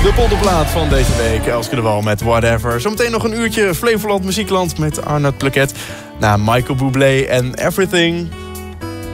De polderplaat van deze week, Elske de Wal met Whatever. Zometeen nog een uurtje Flevoland Muziekland met Arnoud Plaquet. Na Michael Bublé en Everything.